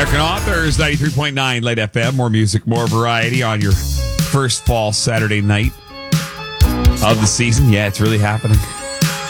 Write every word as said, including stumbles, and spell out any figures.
American Authors, ninety-three point nine Light F M. More music, more variety on your first fall Saturday night of the season. Yeah, it's really happening.